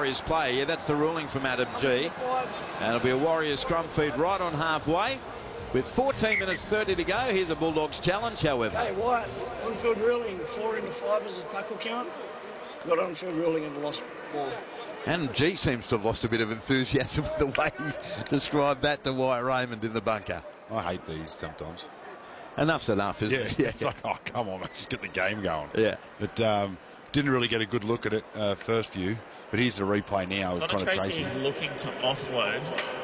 Warriors play. Yeah, that's the ruling from Adam G. And it'll be a Warriors scrum feed right on halfway. With 14 minutes 30 to go, here's a Bulldogs challenge, however. Hey, White, on-field ruling, 4 into 5 is a tackle count. Got on-field ruling and lost ball. And G seems to have lost a bit of enthusiasm with the way he described that to Wyatt Raymond in the bunker. I hate these sometimes. Enough's enough, isn't it? Yeah, it's like, oh, come on, let's get the game going. Yeah. But didn't really get a good look at it first view. But here's the replay now. Connor Tracy is looking to offload.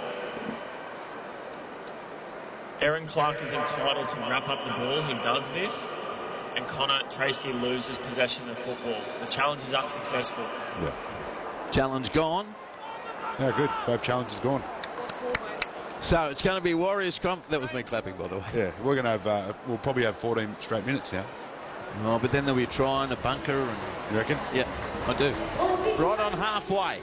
Aaron Clark is entitled to wrap up the ball. He does this. And Connor Tracy loses possession of the football. The challenge is unsuccessful. Yeah. Challenge gone. Yeah, good. Both challenges gone. So it's going to be Warriors scrum. That was me clapping, by the way. Yeah, we're going to have, we'll probably have 14 straight minutes now. Oh, but then there'll be a try and a bunker. And you reckon? Yeah, I do. Right on halfway.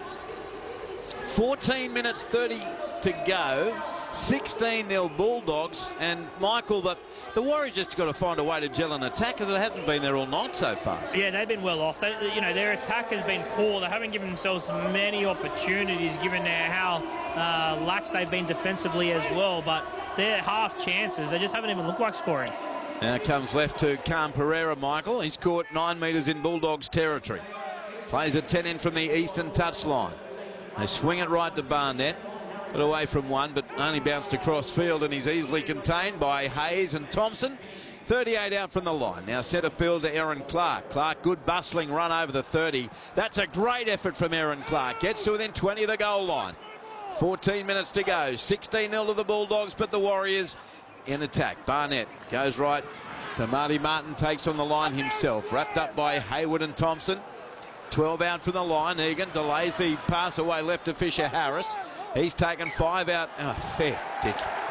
14 minutes 30 to go. 16-0 Bulldogs. And Michael, the Warriors just got to find a way to gel an attack because it hasn't been there all night so far. Yeah, they've been well off. You know, their attack has been poor. They haven't given themselves many opportunities given how lax they've been defensively as well. But their half chances, they just haven't even looked like scoring. Now comes left to Cam Pereira, Michael. He's caught 9 metres in Bulldogs territory. Plays a 10 in from the eastern touchline. They swing it right to Barnett. Got away from one, but only bounced across field, and he's easily contained by Hayes and Thompson. 38 out from the line. Now centre field to Aaron Clark. Clark, good bustling run over the 30. That's a great effort from Aaron Clark. Gets to within 20 of the goal line. 14 minutes to go. 16-0 to the Bulldogs, but the Warriors in attack. Barnett goes right to Marty Martin, takes on the line himself. Wrapped up by Hayward and Thompson. 12 out from the line. Egan delays the pass away left to Fisher Harris. He's taken 5 out. Oh, fair dick.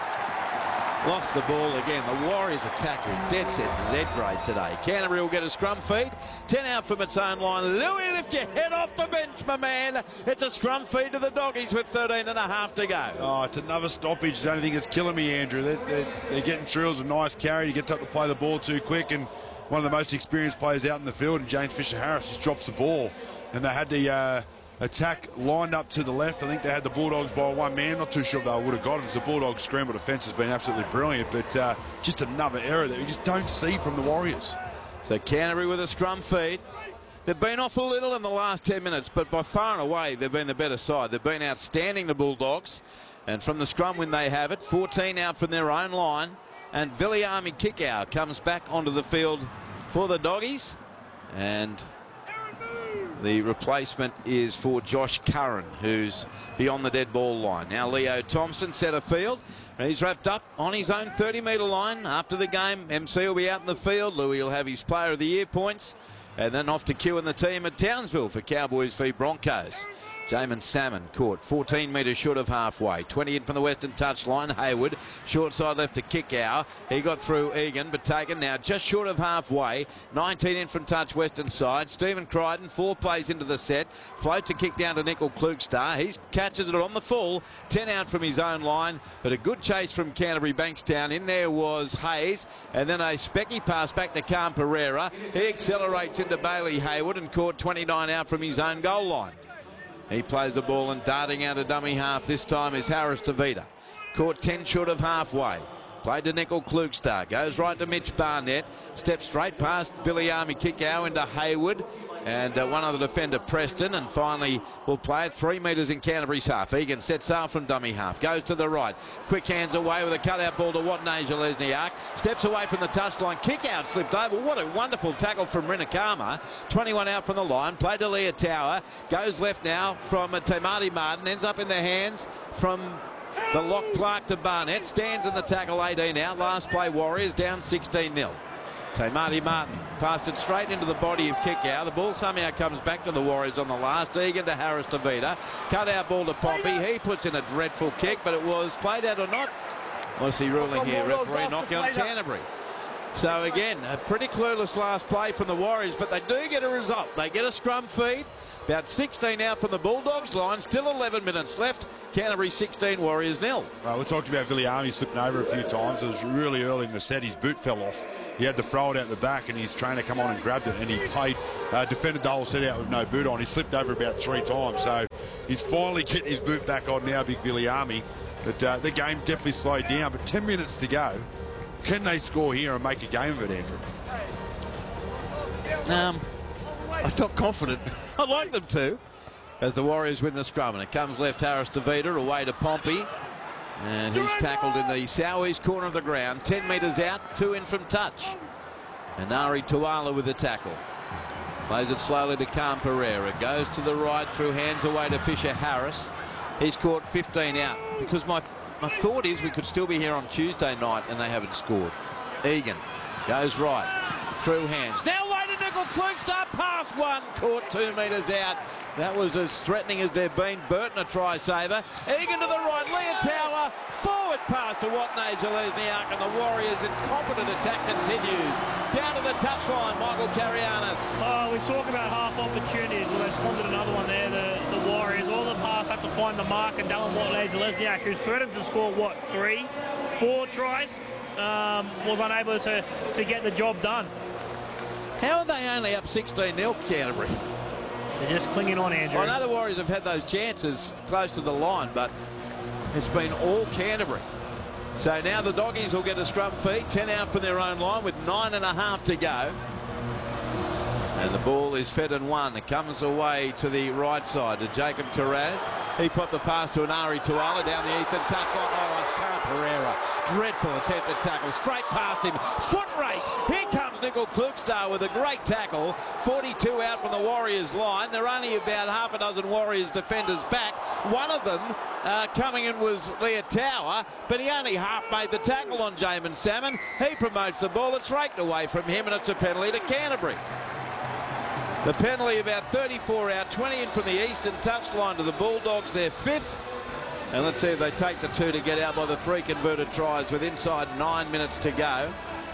Lost the ball again. The Warriors attack is dead set Z-grade today. Canterbury will get a scrum feed. 10 out from its own line. Louis, lift your head off the bench, my man. It's a scrum feed to the Doggies with 13 and a half to go. Oh, it's another stoppage. It's the only thing that's killing me, Andrew. They're getting through. It's a nice carry. He gets up to play the ball too quick, and one of the most experienced players out in the field, and James Fisher-Harris, just drops the ball. And they had the attack lined up to the left. I think they had the Bulldogs by one man. Not too sure if they would have got it. The Bulldogs scramble defence has been absolutely brilliant, but just another error that we just don't see from the Warriors. So Canterbury with a scrum feed. They've been off a little in the last 10 minutes, but by far and away they've been the better side. They've been outstanding, the Bulldogs. And from the scrum when they have it, 14 out from their own line. And Viliami Kikau comes back onto the field for the Doggies. And the replacement is for Josh Curran, who's beyond the dead ball line. Now Leo Thompson centre field. He's wrapped up on his own 30-metre line. After the game, MC will be out in the field. Louis will have his Player of the Year points. And then off to Q and the team at Townsville for Cowboys v Broncos. Jamin Salmon caught 14 metres short of halfway. 20 in from the western touchline. Hayward, short side left to Kikau. He got through Egan, but taken now just short of halfway. 19 in from touch western side. Stephen Crichton, 4 plays into the set. Float to kick down to Nickel Klugstar. He catches it on the full. 10 out from his own line, but a good chase from Canterbury Bankstown. In there was Hayes, and then a specky pass back to Cam Pereira. He accelerates into Bailey Hayward and caught 29 out from his own goal line. He plays the ball, and darting out a dummy half this time is Harris Tavita. Caught 10 short of halfway. Played to Nickel Klugstar. Goes right to Mitch Barnett. Steps straight past Viliami Kikau into Hayward. And one other defender, Preston. And finally, we'll play it 3 metres in Canterbury's half. Egan sets sail from dummy half. Goes to the right. Quick hands away with a cutout ball to Watanasia Lesniak. Steps away from the touchline. Kick out slipped over. What a wonderful tackle from Rinakama. 21 out from the line. Played to Leah Tower. Goes left now from Tamati Martin. Ends up in the hands from the lock Clark to Barnett. Stands in the tackle, 18 out. Last play Warriors down 16-0. Tamati Martin passed it straight into the body of Kikau. The ball somehow comes back to the Warriors on the last. Egan to Harris Tavita. Cut out ball to Pompey. He puts in a dreadful kick, but it was played out or not. What's he ruling here? Referee knockout Canterbury. So again, a pretty clueless last play from the Warriors, but they do get a result. They get a scrum feed. About 16 out from the Bulldogs line. Still 11 minutes left. Canterbury 16, Warriors 0. We talked about Viliami slipping over a few times. It was really early in the set. His boot fell off. he had to throw it out the back, and his trainer come on and grabbed it, and he played, defended the whole set out with no boot on. He slipped over about 3 times, so he's finally getting his boot back on now, Big Viliami. But the game definitely slowed down, but 10 minutes to go. Can they score here and make a game of it, Andrew? I'm not confident. I'd like them to, as the Warriors win the scrum. And it comes left, Harris to Vida, away to Pompey. And he's tackled in the southeast corner of the ground. 10 metres out, 2 in from touch. And Ari Tuala with the tackle. Plays it slowly to Khan Pereira. Goes to the right, through hands away to Fisher Harris. He's caught 15 out. Because my thought is we could still be here on Tuesday night and they haven't scored. Egan goes right, through hands. Now away to Nickel Klugstad, past one, caught 2 metres out. That was as threatening as they've been. Burton a try saver. Egan to the right, Leotawa, forward pass to Watney Zelezniak, and the Warriors' incompetent attack continues. Down to the touchline, Michael Karianis. Oh, we talk about half opportunities. Well, they've squandered another one there, the Warriors. All the pass had to find the mark, and Dallin Watney Zelezniak, who's threatened to score, what, 3, 4 tries, was unable to get the job done. How are they only up 16-0, Canterbury? They're just clinging on, Andrew. I know the Warriors have had those chances close to the line, but it's been all Canterbury. So now the Doggies will get a scrum feed, 10 out from their own line with 9.5 to go. And the ball is fed and won. It comes away to the right side to Jacob Carraz. He popped the pass to an Ari Tuala down the eastern touchline. Oh, Khan Pereira. Dreadful attempt at tackle. Straight past him. Foot race. Here comes Nickel Klugstad with a great tackle. 42 out from the Warriors line. There are only about half a dozen Warriors defenders back. One of them coming in was Leotawa, but he only half made the tackle on Jamin Salmon. He promotes the ball. It's raked away from him, and it's a penalty to Canterbury. The penalty about 34 out, 20 in from the eastern touchline to the Bulldogs, their 5th. And let's see if they take the 2 to get out by the 3 converted tries with inside 9 minutes to go.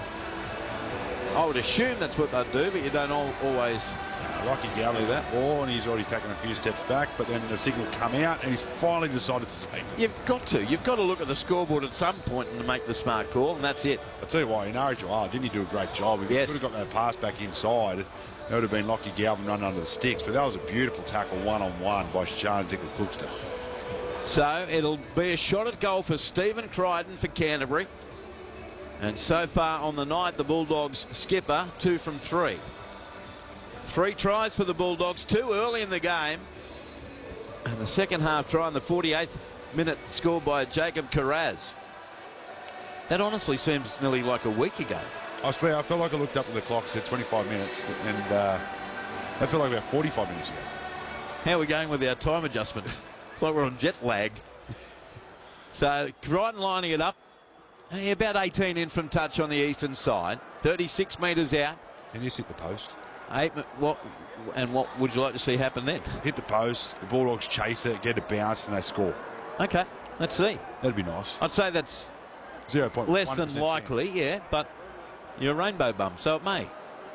I would assume that's what they'd do, but you don't always. Rocky Galley that ball, and he's already taken a few steps back, but then the signal come out, and he's finally decided to take it. You've got to look at the scoreboard at some point and make the smart call, and that's it. I'll tell you why, didn't he do a great job? He Yes. could have got that pass back inside. That would have been Lockie Galvin running under the sticks, but that was a beautiful tackle one-on-one by Charles Nickel Klugstad. So it'll be a shot at goal for Stephen Crichton for Canterbury. And so far on the night, the Bulldogs skipper, 2 from 3. 3 tries for the Bulldogs, 2 early in the game. And the second half try in the 48th minute scored by Jacob Carraz. That honestly seems nearly like a week ago. I swear, I felt like I looked up at the clock, said 25 minutes, and that felt like about 45 minutes ago. How are we going with our time adjustments? It's like we're on jet lag. So Crichton lining it up. About 18 in from touch on the eastern side. 36 metres out. And he's hit the post. What would you like to see happen then? Hit the post, the Bulldogs chase it, get a bounce, and they score. Okay, let's see. That'd be nice. I'd say that's 0.1% less than likely, yeah, but you're a rainbow bum, so it may.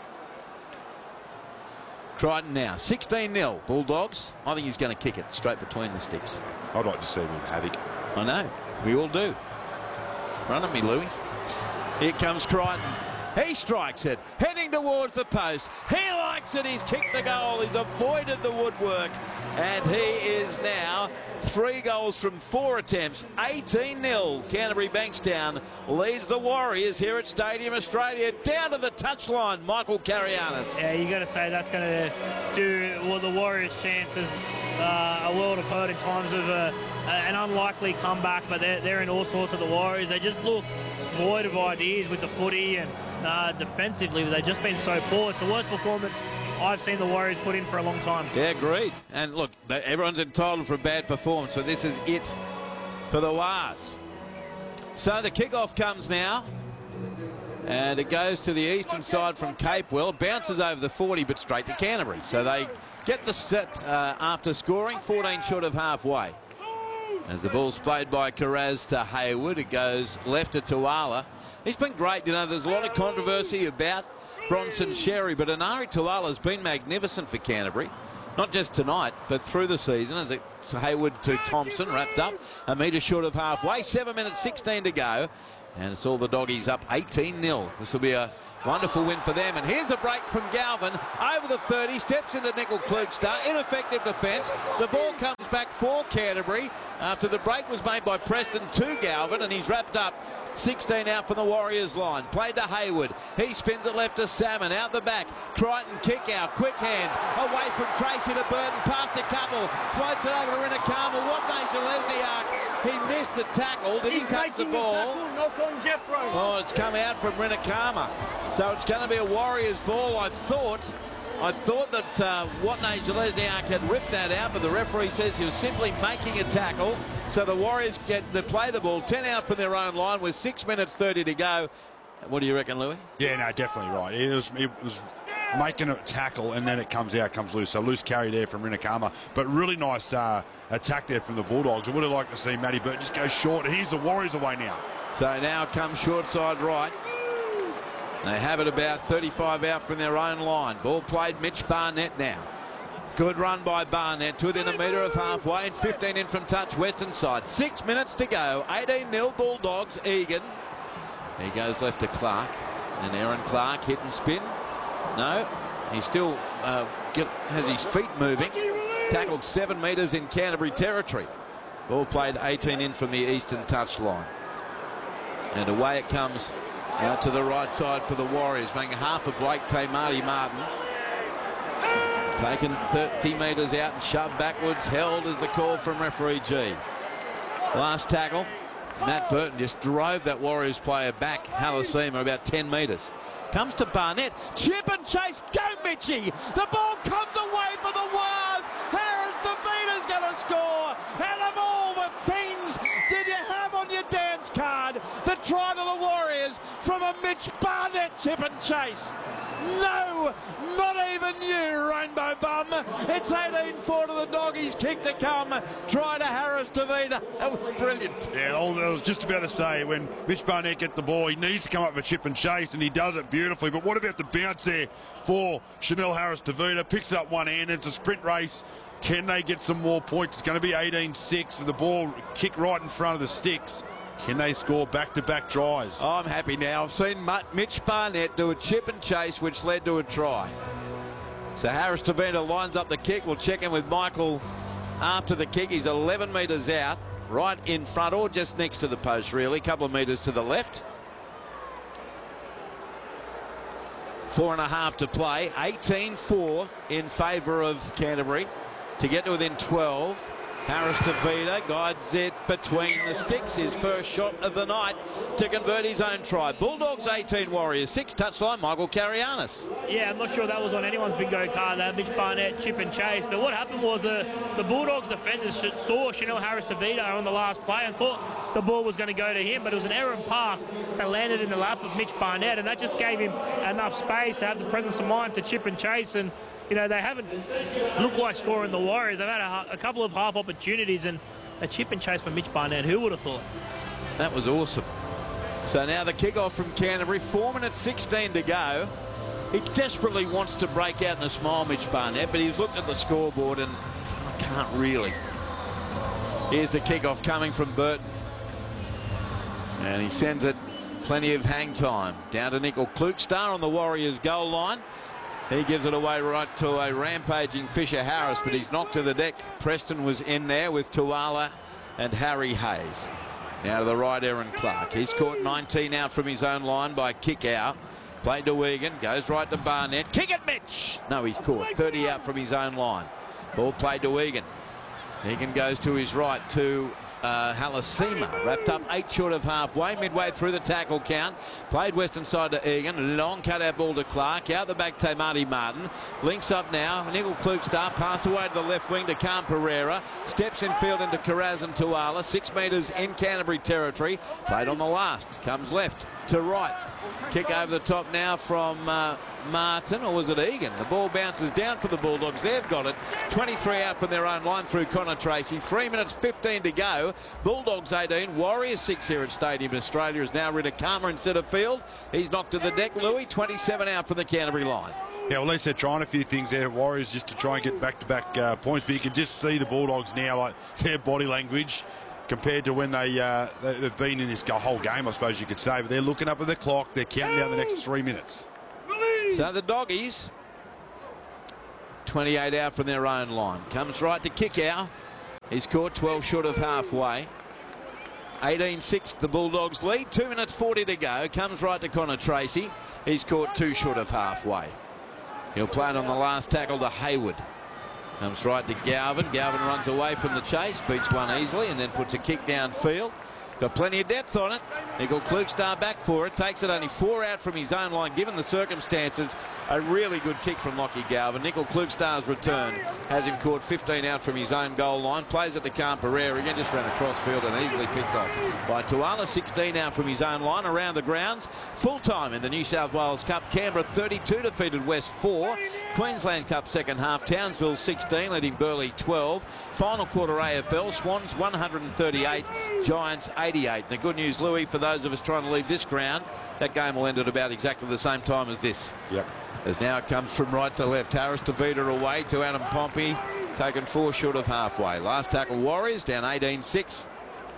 Crichton now, 16-0, Bulldogs. I think he's going to kick it straight between the sticks. I'd like to see him with havoc. I know, we all do. Run at me, Louis. Here comes Crichton. He strikes it, heading towards the post. He likes it, he's kicked the goal, he's avoided the woodwork, and he is now 3 goals from 4 attempts. 18-0. Canterbury Bankstown leads the Warriors here at Stadium Australia. Down to the touchline, Michael Karianis. Yeah, you got to say that's going to do the Warriors' chances a world of hurt in times of an unlikely comeback, but they're in all sorts of the Warriors. They just look void of ideas with the footy, and defensively they've just been so poor. It's the worst performance I've seen the Warriors put in for a long time. Yeah, agreed. And look, everyone's entitled for a bad performance, so this is it for the Wars. So the kickoff comes now, and it goes to the eastern side from Capewell. Bounces over the 40, but straight to Canterbury. So they get the set after scoring, 14 short of halfway. As the ball's played by Carraz to Hayward, it goes left to Tuala. He's been great. You know, there's a lot of controversy about Bronson Xerri, but Ari Tuala's been magnificent for Canterbury. Not just tonight, but through the season, as it's Hayward to Thompson, wrapped up a metre short of halfway. 7 minutes 16 to go, and it's all the Doggies up 18-0. This will be a Wonderful win for them. And here's a break from Galvin. Over the 30, steps into Nickel Klugstar. Ineffective defence. The ball comes back for Canterbury after the break was made by Preston to Galvin, and he's wrapped up 16 out from the Warriors line. Played to Hayward. He spins it left to Salmon. Out the back. Crichton kick out. Quick hands. Away from Tracy to Burton. Past a couple. Floats it over to Rinakama. What danger Lesniak? He missed the tackle. Did he touch the ball? Knock on Jeffro. Oh, it's come out from Rinakama. So it's going to be a Warriors ball. I thought that Watney Jelezniak had ripped that out, but the referee says he was simply making a tackle. So the Warriors get to play the ball. 10 out from their own line with 6 minutes 30 to go. What do you reckon, Louis? Yeah, no, definitely right. It was making a tackle, and then it comes loose. So loose carry there from Rinakama. But really nice attack there from the Bulldogs. I would have liked to see Matty Burton just go short. Here's the Warriors away now. So now comes short side right. They have it about 35 out from their own line. Ball played, Mitch Barnett now. Good run by Barnett to within a metre of halfway, and 15 in from touch, western side. 6 minutes to go. 18-0 Bulldogs. Egan. He goes left to Clark. And Aaron Clark hit and spin. No, he still has his feet moving. Tackled 7 metres in Canterbury territory. Ball played 18 in from the eastern touch line. And away it comes out to the right side for the Warriors, making half a Blake Marty Martin. Taken 30 metres out and shoved backwards. Held is the call from referee G. Last tackle. Matt Burton just drove that Warriors player back, Halasima, about 10 metres. Comes to Barnett. Chip and chase. Go, Mitchie. The ball comes away for the Wars. Harris DeVita's going to score. And of all the things did you have on your dance card, the try to the Warriors from a Mitch Barnett chip and chase? No, not even you, Rainbow Bum. It's 18-4 to the Doggies. Kick to come. Try to Harris DeVita. That was brilliant. Yeah, I was just about to say, when Mitch Barnett gets the ball, he needs to come up with a chip and chase, and he does it beautifully. But what about the bounce there for Chanel Harris DeVita? Picks it up one hand. It's a sprint race. Can they get some more points? It's going to be 18-6 with the ball kicked right in front of the sticks. Can they score back-to-back tries? I'm happy now. I've seen Mitch Barnett do a chip and chase, which led to a try. So Harris DeVita lines up the kick. We'll check in with Michael after the kick. He's 11 metres out, right in front, or just next to the post, really. A couple of metres to the left. 4.5 to play. 18-4 in favour of Canterbury to get to within 12. Harris DeVita guides it between the sticks. His first shot of the night to convert his own try. Bulldogs 18, Warriors 6. Touchline, Michael Carianis. Yeah, I'm not sure that was on anyone's bingo card, that Mitch Barnett chip and chase. But what happened was the Bulldogs defenders saw Chanel Harris DeVita on the last play and thought the ball was going to go to him, but it was an errant pass that landed in the lap of Mitch Barnett, and that just gave him enough space to have the presence of mind to chip and chase. And you know, they haven't looked like scoring the Warriors. They've had a couple of half opportunities, and a chip and chase from Mitch Barnett. Who would have thought? That was awesome. So now the kickoff from Canterbury. 4 minutes 16 to go. He desperately wants to break out in a smile, Mitch Barnett, but he's looked at the scoreboard and I can't really. Here's the kickoff coming from Burton. And he sends it plenty of hang time. Down to Nickel Klugstar on the Warriors goal line. He gives it away right to a rampaging Fisher Harris, but he's knocked to the deck. Preston was in there with Tuala and Harry Hayes. Now to the right, Aaron Clark. He's caught 19 out from his own line by kick out. Played to Egan, goes right to Barnett. Kick it, Mitch! No, he's caught 30 out from his own line. Ball played to Egan. Egan goes to his right to Halasima, wrapped up 8 short of halfway, midway through the tackle count. Played western side to Egan, long cut out ball to Clark, out the back to Marty Martin, links up now, Nickel Klugstar, pass away to the left wing to Cam Pereira, steps in field into Carraz and Tuala, 6 metres in Canterbury territory, played on the last, comes left to right, kick over the top now from Martin, or was it Egan? The ball bounces down for the Bulldogs. They've got it. 23 out from their own line through Connor Tracy. 3 minutes 15 to go. Bulldogs 18, Warriors 6 here at Stadium Australia. Is now Rinakama in centre field. He's knocked to the deck, Louis. 27 out from the Canterbury line. Yeah, well, at least they're trying a few things there, Warriors, just to try and get back-to-back points. But you can just see the Bulldogs now, like their body language. compared to when they've been in this whole game, I suppose you could say. But they're looking up at the clock. They're counting down the next 3 minutes. So the Doggies, 28 out from their own line. Comes right to Kickow. He's caught 12 short of halfway. 18-6 the Bulldogs lead. 2 minutes 40 to go. Comes right to Connor Tracy. He's caught 2 short of halfway. He'll play it on the last tackle to Hayward. Comes right to Galvin. Galvin runs away from the chase. Beats one easily and then puts a kick downfield. Got plenty of depth on it. Nickel Klugstar back for it. Takes it only 4 out from his own line. Given the circumstances, a really good kick from Lockie Galvin. Nickel Klugstar's return has him caught 15 out from his own goal line. Plays it to Khan Pereira. Again, just ran across field and easily picked off by Tuala. 16 out from his own line. Around the grounds. Full time in the New South Wales Cup. Canberra 32 defeated West 4. Queensland Cup second half. Townsville 16 leading Burleigh 12. Final quarter AFL. Swans 138. Giants 88. The good news, Louis, for those of us trying to leave this ground, that game will end at about exactly the same time as this. Yep. As now it comes from right to left. Harris Tavita away to Adam Pompey, taken 4 short of halfway. Last tackle Warriors down 18-6.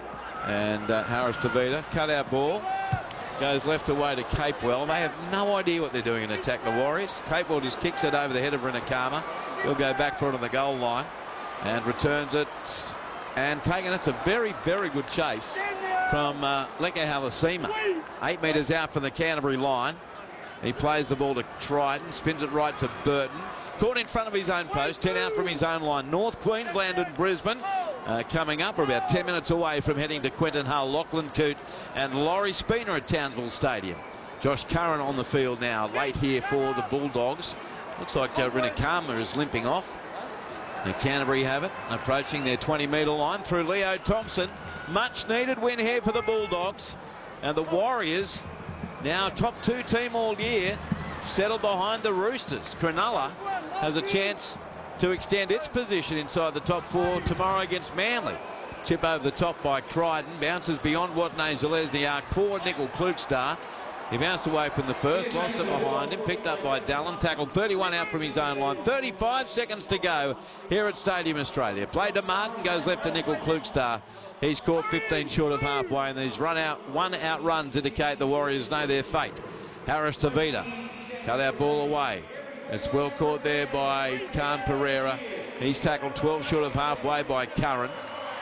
And Harris Tavita, cut out ball, goes left away to Capewell. They have no idea what they're doing in attack, the Warriors. Capewell just kicks it over the head of Rinakama. He'll go back for it on the goal line and returns it. And taking it's a very, very good chase from Leka Halasima. 8 metres out from the Canterbury line. He plays the ball to Triton, spins it right to Burton. Caught in front of his own post, 10 out from his own line. North Queensland and Brisbane coming up. We're about 10 minutes away from heading to Quentin Hull, Lachlan Coote and Laurie Spooner at Townsville Stadium. Josh Curran on the field now, late here for the Bulldogs. Looks like Rinakama is limping off. And Canterbury have it, approaching their 20-metre line through Leo Thompson. Much needed win here for the Bulldogs. And the Warriors, now top 2 team all year, settled behind the Roosters. Cronulla has a chance to extend its position inside the top 4 tomorrow against Manly. Chip over the top by Crichton, bounces beyond Watney Zelezniak for Nickel Klugstar. He bounced away from the first, lost it behind him, picked up by Dallin, tackled 31 out from his own line. 35 seconds to go here at Stadium Australia. Played to Martin, goes left to Nickel Klugstar. He's caught 15 short of halfway, and these one-out runs indicate the Warriors know their fate. Harris Tavita, cut out ball away. It's well caught there by Khan Pereira. He's tackled 12 short of halfway by Curran.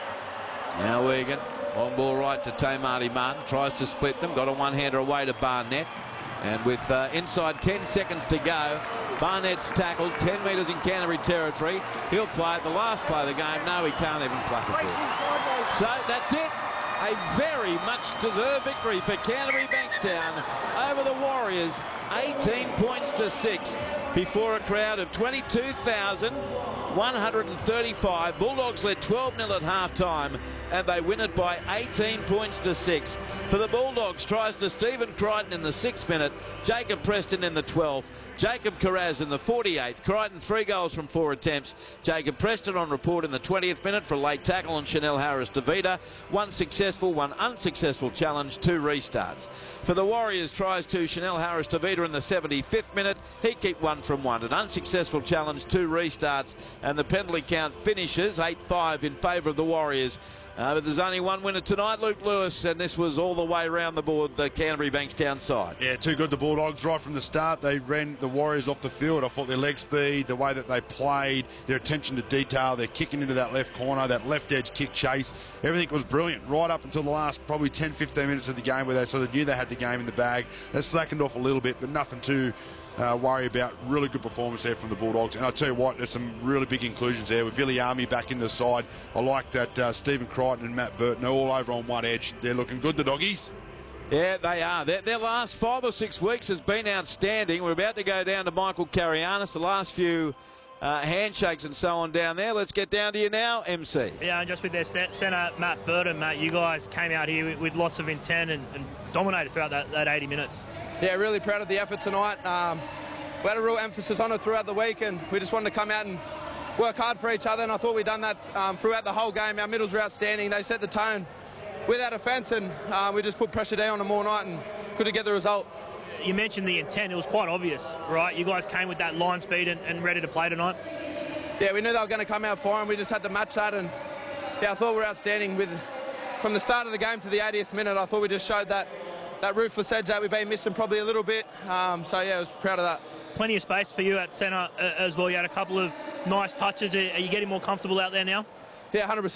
Now Wigan. Long ball right to Tamati Martin. Tries to split them. Got a one-hander away to Barnett. And with inside 10 seconds to go, Barnett's tackled 10 metres in Canterbury territory. He'll play it. The last play of the game. No, he can't even pluck the ball. So that's it. A very much deserved victory for Canterbury Bankstown over the Warriors. 18 points to 6 before a crowd of 22,135. Bulldogs led 12-0 at half-time, and they win it by 18 points to 6. For the Bulldogs, tries to Stephen Crichton in the 6th minute, Jacob Preston in the 12th, Jacob Carraz in the 48th. Crichton 3 goals from 4 attempts. Jacob Preston on report in the 20th minute for a late tackle on Chanel Harris Tavita. 1 successful, 1 unsuccessful challenge, 2 restarts. For the Warriors, tries to Chanel Harris Tavita in the 75th minute. He kept 1 from 1. An unsuccessful challenge, 2 restarts, and the penalty count finishes 8-5 in favour of the Warriors. But there's only one winner tonight, Luke Lewis, and this was all the way around the board, the Canterbury Bankstown side. Yeah, too good, the Bulldogs. Right from the start, they ran the Warriors off the field. I thought their leg speed, the way that they played, their attention to detail, their kicking into that left corner, that left edge kick chase, everything was brilliant right up until the last probably 10-15 minutes of the game where they sort of knew they had the game in the bag. They slackened off a little bit, but nothing to worry about. Really good performance there from the Bulldogs. And I'll tell you what, there's some really big inclusions there with Viliami back in the side. I like that Stephen Crichton and Matt Burton are all over on one edge. They're looking good, the Doggies. Yeah, they are. Their last 5 or 6 weeks has been outstanding. We're about to go down to Michael Carianis. The last few handshakes and so on down there. Let's get down to you now, MC. Yeah, and just with their centre, Matt Burton, Matt, you guys came out here with lots of intent and dominated throughout that 80 minutes. Yeah, really proud of the effort tonight. We had a real emphasis on it throughout the week, and we just wanted to come out and work hard for each other, and I thought we'd done that throughout the whole game. Our middles were outstanding. They set the tone with our defence, and we just put pressure down on them all night and good to get the result. You mentioned the intent. It was quite obvious, right? You guys came with that line speed and ready to play tonight. Yeah, we knew they were going to come out for them. We just had to match that, and yeah, I thought we were outstanding with from the start of the game to the 80th minute, I thought we just showed that ruthless edge that we've been missing probably a little bit. So yeah, I was proud of that. Plenty of space for you at centre as well. You had a couple of nice touches. Are you getting more comfortable out there now? Yeah, 100%.